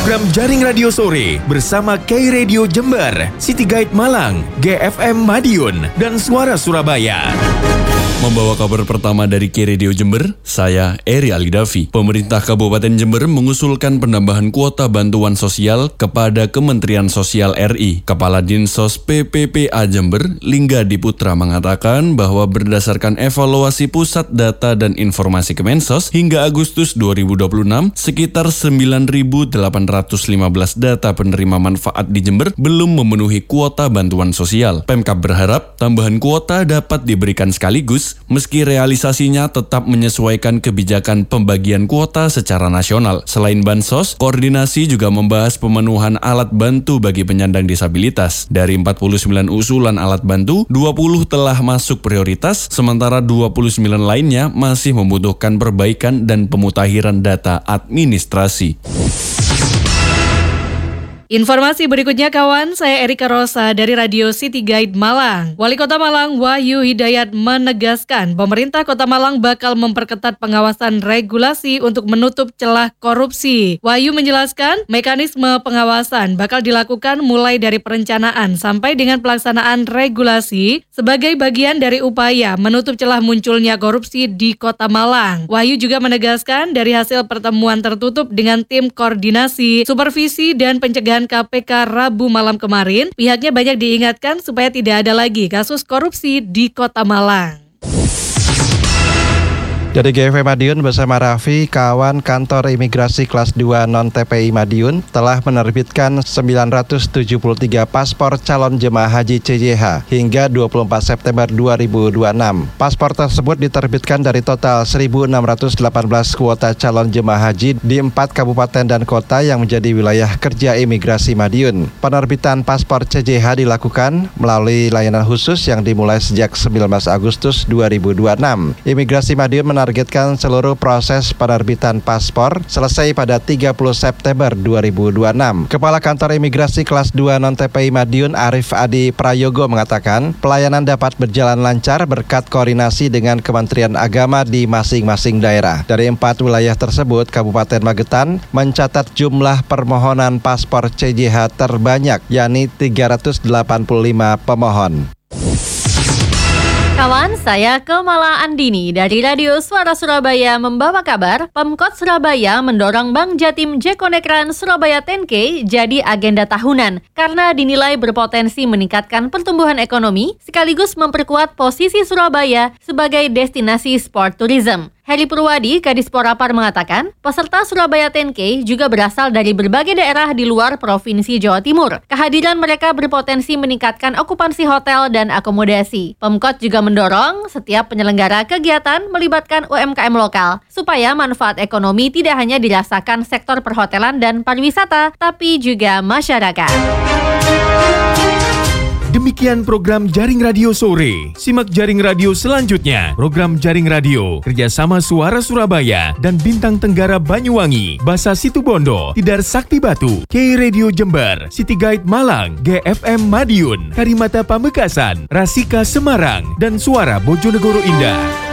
program Jaring Radio Sore bersama K-Radio Jember, City Guide Malang, GFM Madiun, dan Suara Surabaya. Membawa kabar pertama dari K-Radio Jember, saya Eri Alidavi. Pemerintah Kabupaten Jember mengusulkan penambahan kuota bantuan sosial kepada Kementerian Sosial RI. Kepala Dinsos PPPA Jember, Linggadi Putra mengatakan bahwa berdasarkan evaluasi Pusat Data dan Informasi Kemensos hingga Agustus 2026, sekitar 9.815 data penerima manfaat di Jember belum memenuhi kuota bantuan sosial. Pemkab berharap tambahan kuota dapat diberikan sekaligus meski realisasinya tetap menyesuaikan kebijakan pembagian kuota secara nasional. Selain bansos, koordinasi juga membahas pemenuhan alat bantu bagi penyandang disabilitas. Dari 49 usulan alat bantu, 20 telah masuk prioritas, sementara 29 lainnya masih membutuhkan perbaikan dan pemutakhiran data administrasi. Informasi berikutnya kawan, saya Erika Rosa dari Radio City Guide Malang. Wali Kota Malang Wahyu Hidayat menegaskan pemerintah Kota Malang bakal memperketat pengawasan regulasi untuk menutup celah korupsi. Wahyu menjelaskan mekanisme pengawasan bakal dilakukan mulai dari perencanaan sampai dengan pelaksanaan regulasi sebagai bagian dari upaya menutup celah munculnya korupsi di Kota Malang. Wahyu juga menegaskan dari hasil pertemuan tertutup dengan tim koordinasi, supervisi, dan pencegahan KPK Rabu malam kemarin, pihaknya banyak diingatkan supaya tidak ada lagi kasus korupsi di Kota Malang. Dari GFM Madiun bersama Raffi, kawan kantor imigrasi kelas 2 non-TPI Madiun telah menerbitkan 973 paspor calon jemaah haji CJH hingga 24 September 2026. Paspor tersebut diterbitkan dari total 1.618 kuota calon jemaah haji di 4 kabupaten dan kota yang menjadi wilayah kerja imigrasi Madiun. Penerbitan paspor CJH dilakukan melalui layanan khusus yang dimulai sejak 19 Agustus 2026. Imigrasi Madiun menargetkan seluruh proses penerbitan paspor selesai pada 30 September 2026. Kepala Kantor Imigrasi Kelas 2 Non-TPI Madiun Arif Adi Prayogo mengatakan pelayanan dapat berjalan lancar berkat koordinasi dengan Kementerian Agama di masing-masing daerah. Dari 4 wilayah tersebut, Kabupaten Magetan mencatat jumlah permohonan paspor CJH terbanyak, yakni 385 pemohon. Kawan, saya Kemala Andini dari Radio Suara Surabaya membawa kabar Pemkot Surabaya mendorong Bank Jatim Jekonekran Surabaya 10K jadi agenda tahunan karena dinilai berpotensi meningkatkan pertumbuhan ekonomi sekaligus memperkuat posisi Surabaya sebagai destinasi sport tourism. Heri Purwadi, Kadis Porapar mengatakan, peserta Surabaya 10K juga berasal dari berbagai daerah di luar Provinsi Jawa Timur. Kehadiran mereka berpotensi meningkatkan okupansi hotel dan akomodasi. Pemkot juga mendorong setiap penyelenggara kegiatan melibatkan UMKM lokal, supaya manfaat ekonomi tidak hanya dirasakan sektor perhotelan dan pariwisata, tapi juga masyarakat. Demikian program Jaring Radio Sore. Simak Jaring Radio selanjutnya. Program Jaring Radio kerjasama Suara Surabaya dan Bintang Tenggara Banyuwangi, Basa Situbondo, Tidar Sakti Batu, K-Radio Jember, City Guide Malang, GFM Madiun, Karimata Pamekasan, Rasika Semarang, dan Suara Bojonegoro Indah.